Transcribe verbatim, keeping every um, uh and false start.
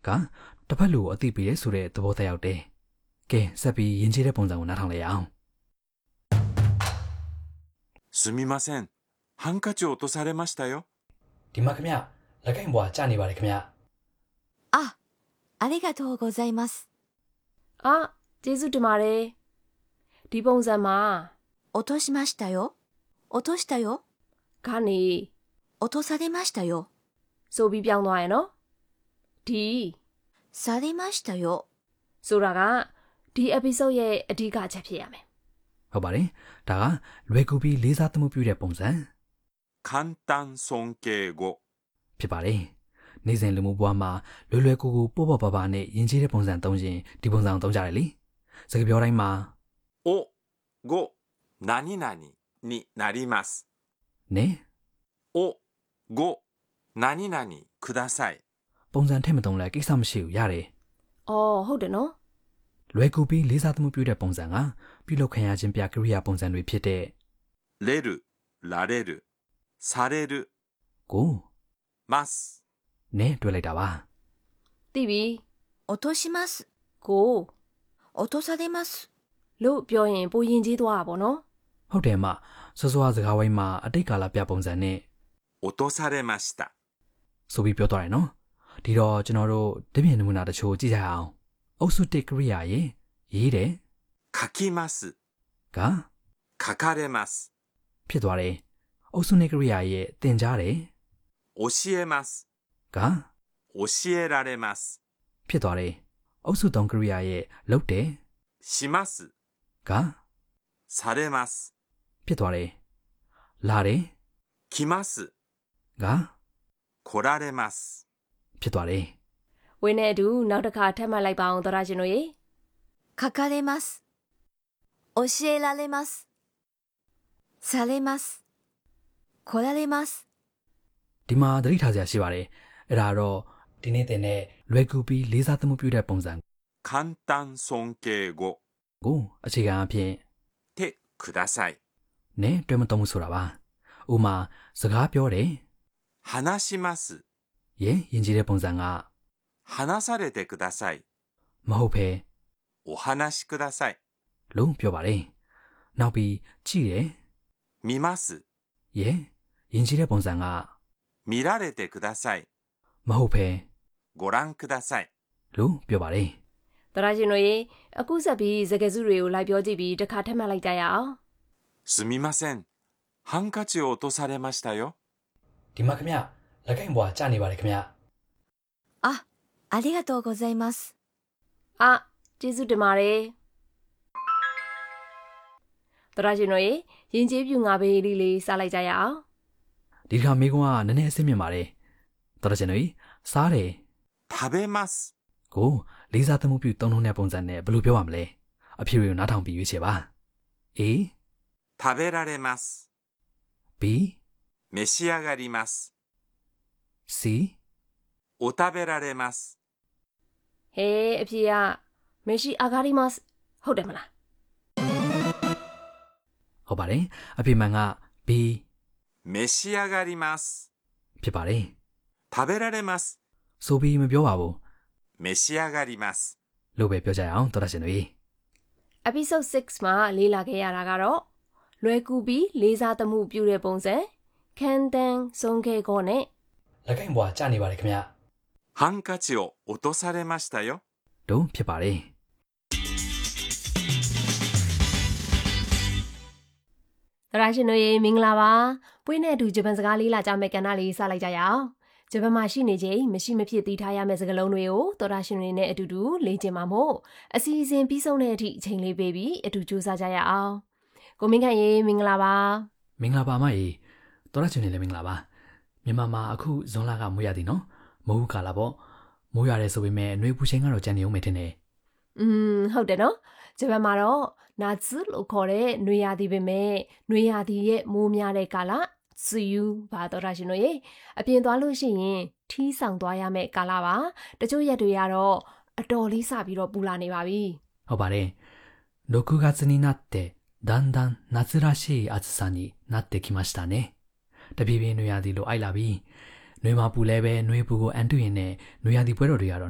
ကတစ်ဖက်လူအသိပေးရဲဆိုတဲ့သဘောတရားရောက်တယ်ကဲဆက်ပြီးယဉ်ကျေးတဲ့ပုံစံကိုနားထောင်လိုက်အောင်すみませんハンカチを落とされましたよဒီမှာခင်ဗျလက်ကင်ဘွားကြာနေပါတယ်ခင်ဗျあ、ありがとうございますあ、ကျေးဇူးတင်ပါတယ်ဒီပုံစံမှာ落としましたよ落としたよကနေ落とされましたよဆိုပြီးပြောင်းသွားရနော်ဒီされましたよဆိုတာကဒီ episode ရဲ့အဓိကချက်ဖြစ်ရမယ်ဟုတ်ပါတယ်ဒါကလွယ်ကူပြီးလေးစားသမှုပြုတဲ့ပုံစံ簡単尊敬語ဖြစ်ပါတယ်နေ့စဉ်လူမှုဘဝမှာလွယ်လွယ်ကူကူပေါ့ပေါ့ပါပါနဲ့ယဉ်ကျေးတဲ့ပုံစံသုံးရင်ဒီပုံစံကိုသုံးကြတယ်လေစကားပြောတိုင်းမှာおご何々になりますねおご何々くださいပုံစံထည့်မသုံးလဲကိစ္စမရှိဘူးရတယ်အော်ဟုတ်တယ်နော်လွယ်ကူပြီးလေးစားသမှုပြုတဲ့ပုံစံကပြုလုပ်ခံရခြင်းပြကရိယာပုံစံတွေဖြစ်တဲ့れるられるされるကိုますနဲ့တွေ့လိုက်တာပါသိပြီ落としますကို落とされますလို့ပြောရင်ပိုရင်ကြီးသွားတာပေါ့နော်ဟုတ်တယ်မစောစောစကားဝိုင်းမှာအတိတ်ကာလပြပုံစံနဲ့落とされましたဆိုပြီးပြောသွားတယ်နော်ဒီတော့ကျွန်တော်တို့တပြည့်နမူနာတချို့ကြည့်ကြအောင်အုပ်စုတစ်ကရိယာရေရေးတယ်書きますက書かれますဖြစ်သွားတယ်အုပ်စုနှစ်ကရိယာရဲ့တင်ကြားတယ်教えますက教えられますဖြစ်သွားတယ်အုပ်စုသုံးကရိယာရဲ့လုပ်တယ်しますကされますဖြစ်သွားတယ်လာတယ်来ますက来られますဖြစ်သွားတယ်ဝင်းနဲ့အတူနောက်တစ်ခါထပ်မှတ်လိုက်ပါအောင်သောရရှင်တို့ရေ書かれます教えられますされます来られますဒီမှာသတိထားစရာရှိပါတယ်အဲ့ဒါတော့ဒီနေ့တင်တဲ့လွယ်ကူပြီးလေးစားသမှုပြုတဲ့ပုံစံ簡単尊敬語ကိုအခြေခံအဖြစ်てくださいနဲ့တွဲမသုံးမှုဆိုတာပါဥမာစကားပြောတယ်話しますရဲ့ယဉ်ကျေးတဲ့ပုံစံက話されてくださいမဟုတ်ဘဲお話しくださいလို့ပြောပါတယ်နောက်ပြီးကြည့်တယ်見ますရဲ့ယဉ်ကျေးတဲ့ပုံစံက見られてくださいမဟုတ်ဘဲご覧くださいလို့ပြောပါတယ်သောရရှင်တို့ရေအခုဆက်ပြီးစကားစုတွေကိုလိုက်ပြောကြည့်ပြီးတစ်ခါထပ်မှတ်လိုက်ကြရအောင်すみませんハンカチを落とされましたよဒီမှာခင်ဗျလက်ကင်ဘွားကြာနေပါတယ်ခင်ဗျあ、ありがとうございますအာကျေးဇူးတင်ပါတယ်သောရရှင်တို့ရေယဉ်ကျေးပြူငါပေးလေးလေးစားလိုက်ကြရအောင်ဒီတစ်ခါမိကွန်းကနည်းနည်းအဆင်မြင့်ပါတယ်တော်တော်ရှင်တို့စားတယ်食べますကိုလေးစားသမှုပြုသုံးလုံးတဲ့ပုံစံနဲ့ဘယ်လိုပြောရမလဲအဖြေတွေကိုနားထောင်ပြီးရွေးချယ်ပါ A 食べられます B 召し上がります C お食べられますဟေးအဖြေကမရှိအာဂါရီမတ်ဟုတ်တယ်မလားဟုတ်ပါတယ်အဖြေမှန်က B 召し上がりますဖြစ်ပါတယ်食べられますဆိုပြီးမပြောပါဘူး召し上がりますလို့ပဲပြောကြရအောင်တော်တော်ရှင်တို့ episode six မှာလေးလာခဲ့ရတာကတော့လွယ်ကူပြီးလေးစားသမှုပြုတဲ့ပုံစံခံတန်းဆုံးခဲ့ကောနဲ့လက်ကင်ဘွားကြာနေပါတယ်ခင်ဗျハンカチを落とされましたよတို့ဖြစ်ပါတယ်သရရှင်တို့ရေမင်္ဂလာပါပွေးနဲ့အတူဂျပန်စကားလေးလာကြမယ့်ကဏ္ဍလေးစလိုက်ကြရအောင်ဂျပန်မှာရှိနေချိန်မရှိမဖြစ်သိထားရမယ့်စကားလုံးတွေကိုသောရရှင်တွေနဲ့အတူတူလေ့ကျင့်မှာမို့အစီအစဉ်ပြီးဆုံးတဲ့အထိအချိန်လေးပေးပြီးအတူကြိုးစားကြရအောင်ကိုမင်းခန့်ရေမင်္ဂလာပါမင်္ဂလာပါမရေတော်ရရှင်တွေလည်းမင်္ဂလာပါမြန်မာမှာအခုဇွန်လကမိုးရသည်နော်မိုးကာလာပေါ့မိုးရတယ်ဆိုပေမဲ့အနှွေးပူချိန်ကတော့ကြံနေအောင်မယ်ထင်တယ်อืมဟုတ်တယ်နော်ဂျပန်မှာတော့နာဇုလို့ခေါ်တဲ့နွေရာသီပဲမဲ့နွေရာသီရဲ့မိုးများတဲ့ကာလဇူယူဘာတော်ရရှင်တို့ရေအပြင်သွားလို့ရှိရင်ထီးဆောင်သွားရမယ့်ကာလပါတချို့ရက်တွေကတော့အတော်လေးစပြီးတော့ပူလာနေပါပြီဟုတ်ပါတယ်ろくがつになってだんだん夏らしい暑さになってきましたねတပြေးပြေးနွေရာသီလိုအိုက်လာပြီနွေမှာပူလဲပဲနွေပူကိုအန်တူရင်နဲ့နွေရာသီပွဲတော်တွေကတော့